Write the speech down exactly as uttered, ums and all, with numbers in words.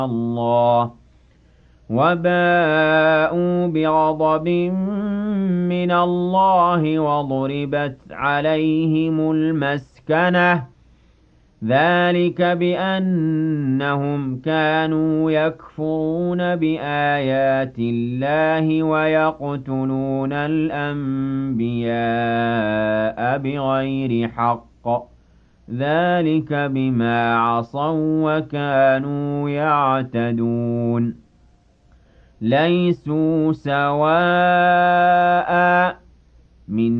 الله وباءوا بغضب من الله وضربت عليهم المسكنة ذلك بأنهم كانوا يكفرون بآيات الله ويقتلون الأنبياء بغير حق ذلك بما عصوا وكانوا يعتدون ليسوا سواء من